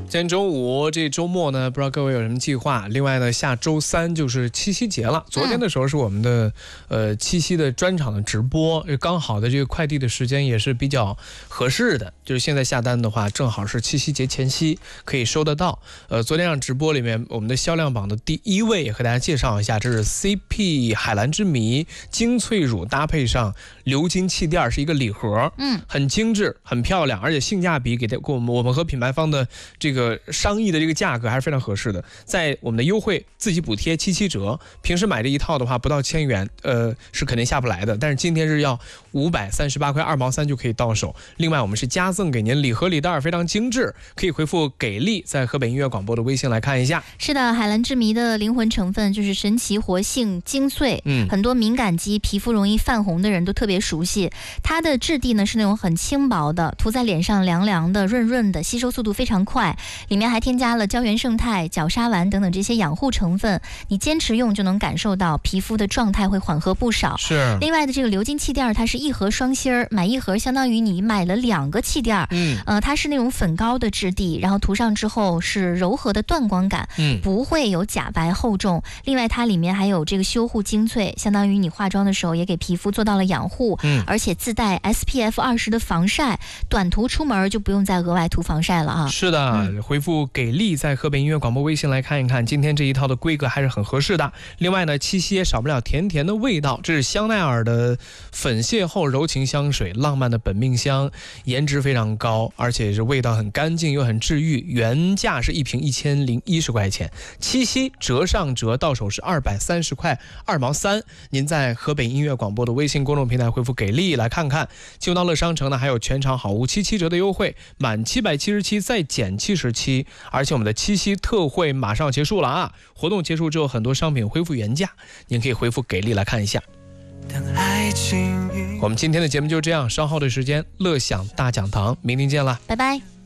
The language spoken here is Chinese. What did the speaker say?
今天周五，这周末呢，不知道各位有什么计划？另外呢，下周三就是七夕节了。昨天的时候是我们的七夕的专场的直播，刚好的这个快递的时间也是比较合适的，就是现在下单的话，正好是七夕节前夕可以收得到。昨天让直播里面我们的销量榜的第一位也和大家介绍一下，这是 CP 海蓝之谜精粹乳搭配上鎏金气垫，是一个礼盒，很精致，很漂亮，而且性价比给我们和品牌方的这个商议的这个价格还是非常合适的，在我们的优惠自己补贴77折，平时买这一套的话不到1000元，是肯定下不来的，但是今天是要538块2毛3就可以到手。另外我们是加赠给您礼盒礼袋，非常精致，可以回复给力，在河北音乐广播的微信来看一下。 是的，海蓝之谜的灵魂成分就是神奇活性精粹，很多敏感肌皮肤容易泛红的人都特别熟悉。它的质地呢是那种很轻薄的，涂在脸上凉凉的润润的，吸收速度非常快，里面还添加了胶原胜肽、角鲨烷等等这些养护成分，你坚持用就能感受到皮肤的状态会缓和不少。 是。 另外的这个鎏金气垫，它是一盒双芯儿，买一盒相当于你买了2个气垫。它是那种粉膏的质地，然后涂上之后是柔和的缎光感，不会有假白厚重。另外它里面还有这个修护精粹，相当于你化妆的时候也给皮肤做到了养护，而且自带 SPF20的防晒，短途出门就不用再额外涂防晒了啊。 是的，回复给力，在河北音乐广播微信来看一看，今天这一套的规格还是很合适的。另外呢，七夕也少不了甜甜的味道，这是香奈儿的粉邂逅柔情香水，浪漫的本命香，颜值非常高，而且是味道很干净又很治愈，原价是一瓶1010块钱，七夕折上折到手是230块2毛3。您在河北音乐广播的微信公众平台回复给力来看看。进入到乐商城呢，还有全场好物77折的优惠，满777再减77，而且我们的七夕特惠马上结束了啊！活动结束之后，很多商品恢复原价，您可以回复给力来看一下。我们今天的节目就这样，稍后的时间乐享大讲堂，明天见了， 拜拜。